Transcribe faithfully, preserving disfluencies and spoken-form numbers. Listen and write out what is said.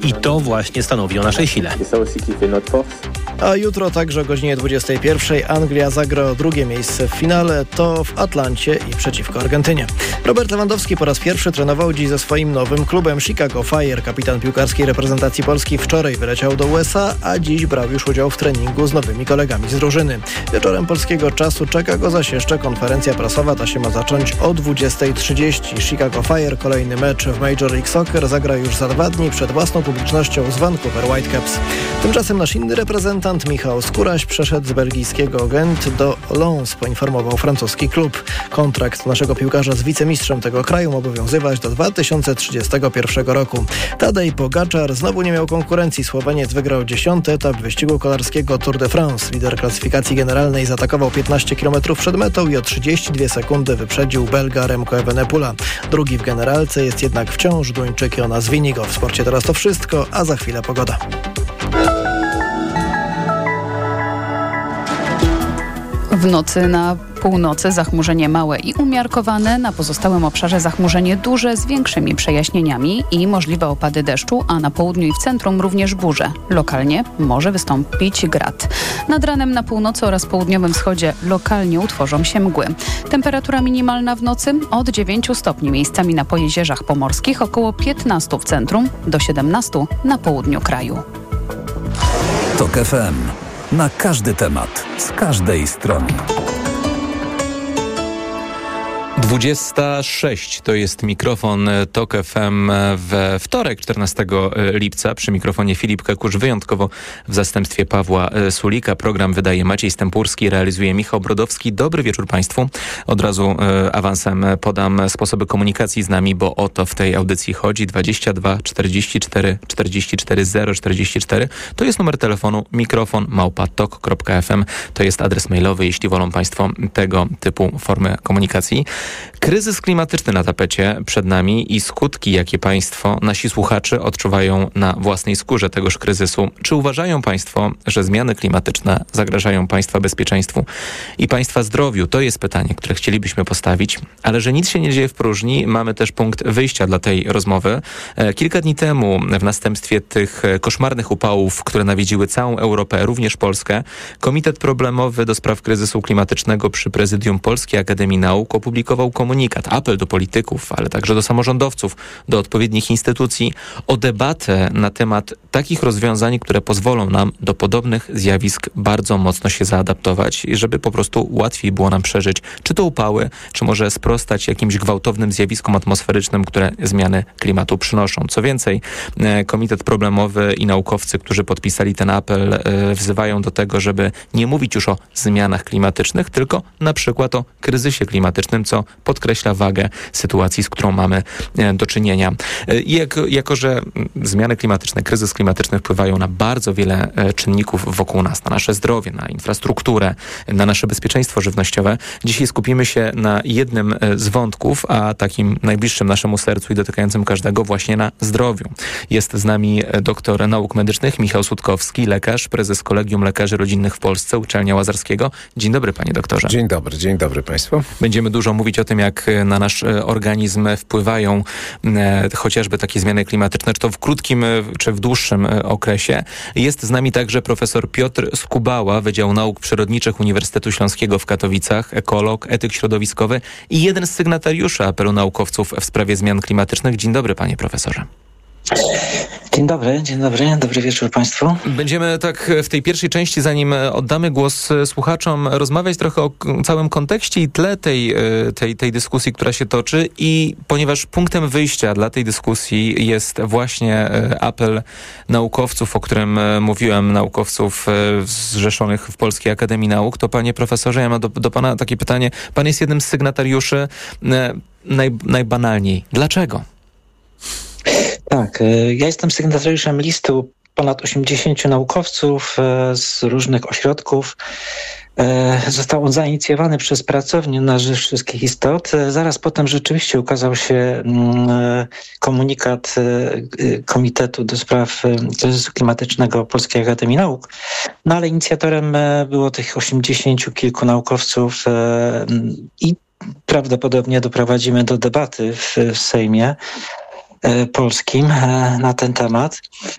I to właśnie stanowi o naszej sile. A jutro także o godzinie dwudziestej pierwszej Anglia zagra o drugie miejsce w finale. To w Atlancie i przeciwko Argentynie. Robert Lewandowski po raz pierwszy trenował dziś ze swoim nowym klubem Chicago Fire. Kapitan piłkarskiej reprezentacji Polski wczoraj wyleciał do U S A, a dziś brał już udział w treningu z nowymi kolegami z drużyny. Wieczorem polskiego czasu czeka go zaś jeszcze konferencja prasowa. Ta się ma zacząć o dwudziestej trzydzieści. Chicago Fire, kolejny mecz w Major League Soccer, zagra już za dwa dni przed własną publicznością z Vancouver Whitecaps. Tymczasem nasz inny reprezentant Michał Skóraś przeszedł z belgijskiego Gent do Lens, poinformował francuski klub. Kontrakt naszego piłkarza z wicemistrzem tego kraju ma obowiązywać do dwa tysiące trzydziestego pierwszego roku. Tadej Pogaczar znowu nie miał konkurencji. Słoweniec wygrał dziesiąty etap wyścigu kolarskiego Tour de France. Lider klasyfikacji generalnej zaatakował piętnaście kilometrów przed metą i o trzydzieści dwie sekundy wyprzedził Belga Remco Evenepoela. Drugi w generalce jest jednak wciąż Duńczyk Jonas Vingegaard. W sporcie teraz to wszystko, a za chwilę pogoda. W nocy na północy zachmurzenie małe i umiarkowane, na pozostałym obszarze zachmurzenie duże z większymi przejaśnieniami i możliwe opady deszczu, a na południu i w centrum również burze. Lokalnie może wystąpić grad. Nad ranem na północy oraz południowym wschodzie lokalnie utworzą się mgły. Temperatura minimalna w nocy od dziewięciu stopni, miejscami na pojezierzach pomorskich, około piętnastu w centrum, do siedemnastu na południu kraju. Tok F M. Na każdy temat, z każdej strony. dwudziesta sześć to jest mikrofon Tok F M we wtorek, czternastego lipca. Przy mikrofonie Filip Kekusz, wyjątkowo w zastępstwie Pawła Sulika. Program wydaje Maciej Stępurski, realizuje Michał Brodowski. Dobry wieczór Państwu. Od razu awansem podam sposoby komunikacji z nami, bo o to w tej audycji chodzi. dwadzieścia dwa czterdzieści cztery czterdzieści cztery zero czterdzieści cztery to jest numer telefonu, mikrofon małpa tok kropka f m. To jest adres mailowy, jeśli wolą Państwo tego typu formy komunikacji. Kryzys klimatyczny na tapecie przed nami i skutki, jakie Państwo, nasi słuchacze odczuwają na własnej skórze tegoż kryzysu. Czy uważają Państwo, że zmiany klimatyczne zagrażają Państwa bezpieczeństwu i Państwa zdrowiu? To jest pytanie, które chcielibyśmy postawić, ale że nic się nie dzieje w próżni, mamy też punkt wyjścia dla tej rozmowy. Kilka dni temu, w następstwie tych koszmarnych upałów, które nawiedziły całą Europę, również Polskę, Komitet Problemowy do Spraw Kryzysu Klimatycznego przy Prezydium Polskiej Akademii Nauk opublikował komunikat, apel do polityków, ale także do samorządowców, do odpowiednich instytucji o debatę na temat takich rozwiązań, które pozwolą nam do podobnych zjawisk bardzo mocno się zaadaptować i żeby po prostu łatwiej było nam przeżyć czy to upały, czy może sprostać jakimś gwałtownym zjawiskom atmosferycznym, które zmiany klimatu przynoszą. Co więcej, Komitet Problemowy i naukowcy, którzy podpisali ten apel, wzywają do tego, żeby nie mówić już o zmianach klimatycznych, tylko na przykład o kryzysie klimatycznym, co podkreśla wagę sytuacji, z którą mamy do czynienia. I jak, jako, że zmiany klimatyczne, kryzys klimatyczny wpływają na bardzo wiele czynników wokół nas, na nasze zdrowie, na infrastrukturę, na nasze bezpieczeństwo żywnościowe, dzisiaj skupimy się na jednym z wątków, a takim najbliższym naszemu sercu i dotykającym każdego, właśnie na zdrowiu. Jest z nami doktor nauk medycznych Michał Sutkowski, lekarz, prezes Kolegium Lekarzy Rodzinnych w Polsce, Uczelnia Łazarskiego. Dzień dobry, panie doktorze. Dzień dobry, dzień dobry państwu. Będziemy dużo mówić o tym, jak na nasz organizm wpływają e, chociażby takie zmiany klimatyczne, czy to w krótkim, czy w dłuższym okresie. Jest z nami także profesor Piotr Skubała, Wydział Nauk Przyrodniczych Uniwersytetu Śląskiego w Katowicach, ekolog, etyk środowiskowy i jeden z sygnatariuszy apelu naukowców w sprawie zmian klimatycznych. Dzień dobry, panie profesorze. Dzień dobry, dzień dobry, dobry wieczór Państwu. Będziemy tak w tej pierwszej części, zanim oddamy głos słuchaczom, rozmawiać trochę o całym kontekście i tle tej, tej, tej dyskusji, która się toczy, i ponieważ punktem wyjścia dla tej dyskusji jest właśnie apel naukowców, o którym mówiłem, naukowców zrzeszonych w Polskiej Akademii Nauk, to panie profesorze, ja mam do, do pana takie pytanie. Pan jest jednym z sygnatariuszy. Naj, najbanalniej. Dlaczego? Tak, ja jestem sygnatariuszem listu ponad osiemdziesięciu naukowców z różnych ośrodków. Został on zainicjowany przez Pracownię na Rzecz Wszystkich Istot. Zaraz potem rzeczywiście ukazał się komunikat Komitetu do Spraw Kryzysu Klimatycznego Polskiej Akademii Nauk. No ale inicjatorem było tych osiemdziesięciu kilku naukowców i prawdopodobnie doprowadzimy do debaty w, w Sejmie. polskim na ten temat.